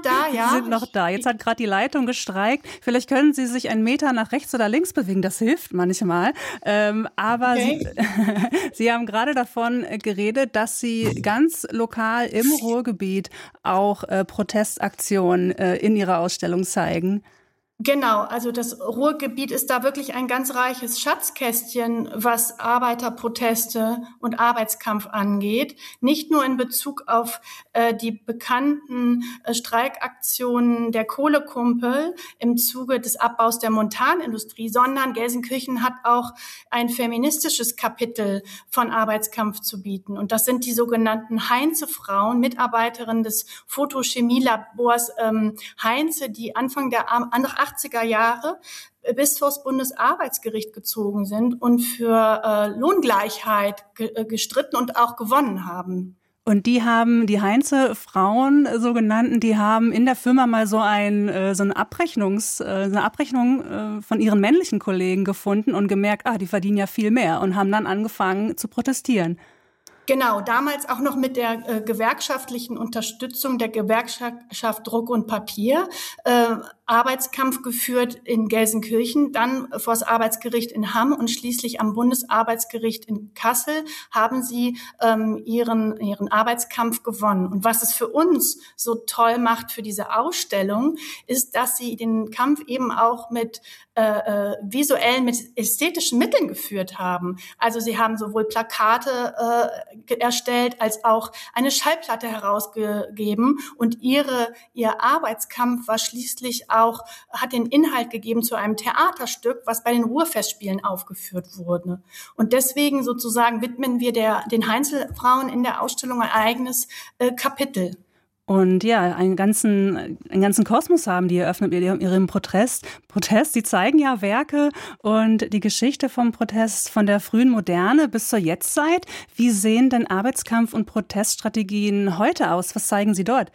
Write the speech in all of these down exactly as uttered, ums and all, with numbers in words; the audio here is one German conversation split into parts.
da, ja? Sie sind noch da. Jetzt hat gerade die Leitung gestreikt. Vielleicht können Sie sich einen Meter nach rechts oder links bewegen. Das hilft manchmal. Ähm, aber okay. Sie, Sie haben gerade davon geredet, dass Sie ganz lokal im Ruhrgebiet auch äh, Protestaktionen äh, in Ihrer Ausstellung zeigen. Genau, also das Ruhrgebiet ist da wirklich ein ganz reiches Schatzkästchen, was Arbeiterproteste und Arbeitskampf angeht. Nicht nur in Bezug auf äh, die bekannten äh, Streikaktionen der Kohlekumpel im Zuge des Abbaus der Montanindustrie, sondern Gelsenkirchen hat auch ein feministisches Kapitel von Arbeitskampf zu bieten. Und das sind die sogenannten Heinze-Frauen, Mitarbeiterinnen des Photochemielabors ähm, Heinze, die Anfang der achtziger Jahre bis vors Bundesarbeitsgericht gezogen sind und für äh, Lohngleichheit ge- gestritten und auch gewonnen haben. Und die haben, die Heinze-Frauen, sogenannten, die haben in der Firma mal so, ein, so eine, Abrechnungs, eine Abrechnung von ihren männlichen Kollegen gefunden und gemerkt, ah, die verdienen ja viel mehr und haben dann angefangen zu protestieren. Genau, damals auch noch mit der äh, gewerkschaftlichen Unterstützung der Gewerkschaft Druck und Papier, äh, Arbeitskampf geführt in Gelsenkirchen, dann vor das Arbeitsgericht in Hamm und schließlich am Bundesarbeitsgericht in Kassel haben sie ähm, ihren, ihren Arbeitskampf gewonnen. Und was es für uns so toll macht für diese Ausstellung, ist, dass sie den Kampf eben auch mit äh, visuellen, mit ästhetischen Mitteln geführt haben. Also sie haben sowohl Plakate äh, erstellt als auch eine Schallplatte herausgegeben und ihre, ihr Arbeitskampf war schließlich auch, hat den Inhalt gegeben zu einem Theaterstück, was bei den Ruhrfestspielen aufgeführt wurde. Und deswegen sozusagen widmen wir der, den Heinzelfrauen in der Ausstellung ein eigenes äh, Kapitel. Und ja, einen ganzen, einen ganzen Kosmos haben die eröffnet mit ihrem Protest. Protest, sie zeigen ja Werke und die Geschichte vom Protest von der frühen Moderne bis zur Jetztzeit. Wie sehen denn Arbeitskampf- und Proteststrategien heute aus? Was zeigen Sie dort?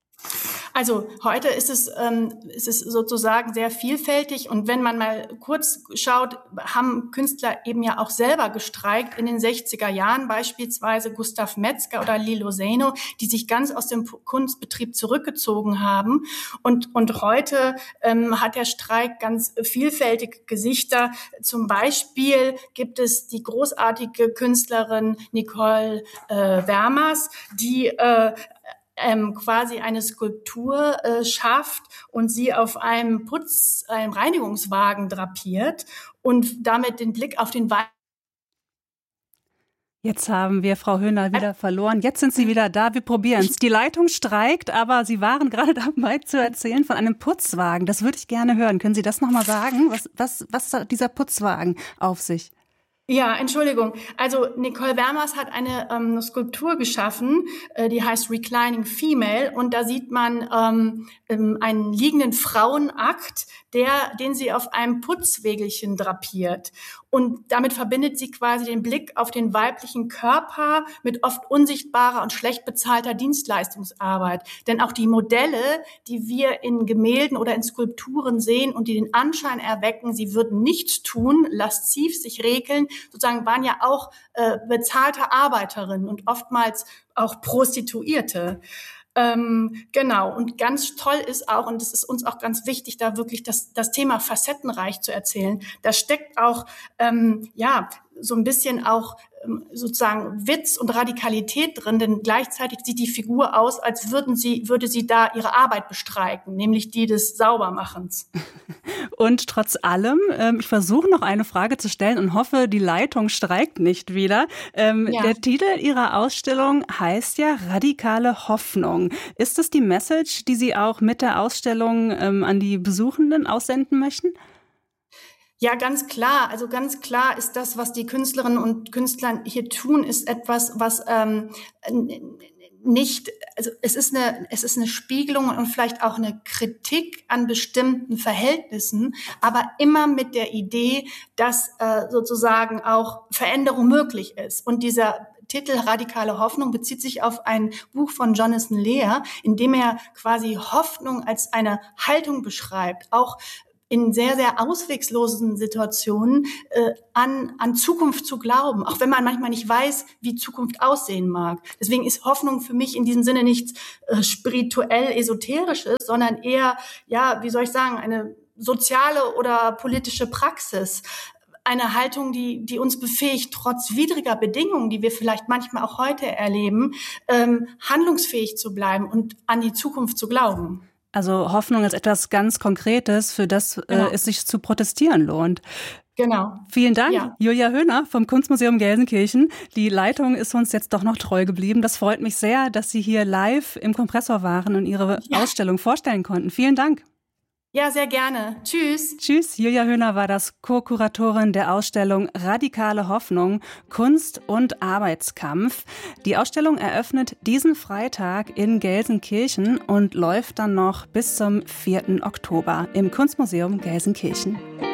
Also heute ist es, ähm, ist es sozusagen sehr vielfältig und wenn man mal kurz schaut, haben Künstler eben ja auch selber gestreikt in den sechziger Jahren, beispielsweise Gustav Metzger oder Lilo Zeno, die sich ganz aus dem Kunstbetrieb zurückgezogen haben und, und heute ähm, hat der Streik ganz vielfältige Gesichter. Zum Beispiel gibt es die großartige Künstlerin Nicole äh, Wermers, die äh, Ähm, quasi eine Skulptur äh, schafft und sie auf einem Putz, einem Reinigungswagen drapiert und damit den Blick auf den Wald. Jetzt haben wir Frau Höhner wieder verloren. Jetzt sind Sie wieder da. Wir probieren es. Die Leitung streikt, aber Sie waren gerade dabei zu erzählen von einem Putzwagen. Das würde ich gerne hören. Können Sie das nochmal sagen? Was, was, was hat dieser Putzwagen auf sich? Ja, Entschuldigung. Also Nicole Wermers hat eine ähm, Skulptur geschaffen, äh, die heißt Reclining Female und da sieht man ähm, einen liegenden Frauenakt, der, den sie auf einem Putzwägelchen drapiert. Und damit verbindet sie quasi den Blick auf den weiblichen Körper mit oft unsichtbarer und schlecht bezahlter Dienstleistungsarbeit. Denn auch die Modelle, die wir in Gemälden oder in Skulpturen sehen und die den Anschein erwecken, sie würden nichts tun, lasziv sich regeln, sozusagen waren ja auch äh, bezahlte Arbeiterinnen und oftmals auch Prostituierte. Ähm, genau, und ganz toll ist auch, und es ist uns auch ganz wichtig, da wirklich das, das Thema facettenreich zu erzählen, da steckt auch, ähm, ja, so ein bisschen auch ähm, sozusagen Witz und Radikalität drin, denn gleichzeitig sieht die Figur aus, als würden sie, würde sie da ihre Arbeit bestreiken, nämlich die des Saubermachens. Und trotz allem, ähm, ich versuche noch eine Frage zu stellen und hoffe, die Leitung streikt nicht wieder. Ähm, ja. Der Titel Ihrer Ausstellung heißt ja Radikale Hoffnung. Ist das die Message, die Sie auch mit der Ausstellung ähm, an die Besuchenden aussenden möchten? Ja, ganz klar. Also ganz klar ist das, was die Künstlerinnen und Künstler hier tun, ist etwas, was ähm, nicht, also es ist eine, es ist eine Spiegelung und vielleicht auch eine Kritik an bestimmten Verhältnissen, aber immer mit der Idee, dass äh, sozusagen auch Veränderung möglich ist. Und dieser Titel Radikale Hoffnung bezieht sich auf ein Buch von Jonathan Lear, in dem er quasi Hoffnung als eine Haltung beschreibt, auch in sehr, sehr ausweglosen Situationen äh, an, an Zukunft zu glauben, auch wenn man manchmal nicht weiß, wie Zukunft aussehen mag. Deswegen ist Hoffnung für mich in diesem Sinne nichts äh, spirituell esoterisches, sondern eher, ja, wie soll ich sagen, eine soziale oder politische Praxis. Eine Haltung, die, die uns befähigt, trotz widriger Bedingungen, die wir vielleicht manchmal auch heute erleben, ähm, handlungsfähig zu bleiben und an die Zukunft zu glauben. Also Hoffnung ist etwas ganz Konkretes, für das genau. äh, es sich zu protestieren lohnt. Genau. Vielen Dank, ja. Julia Höhner vom Kunstmuseum Gelsenkirchen. Die Leitung ist uns jetzt doch noch treu geblieben. Das freut mich sehr, dass Sie hier live im Kompressor waren und Ihre ja. Ausstellung vorstellen konnten. Vielen Dank. Ja, sehr gerne. Tschüss. Tschüss. Julia Höhner war das Co-Kuratorin der Ausstellung Radikale Hoffnung, Kunst und Arbeitskampf. Die Ausstellung eröffnet diesen Freitag in Gelsenkirchen und läuft dann noch bis zum vierten Oktober im Kunstmuseum Gelsenkirchen.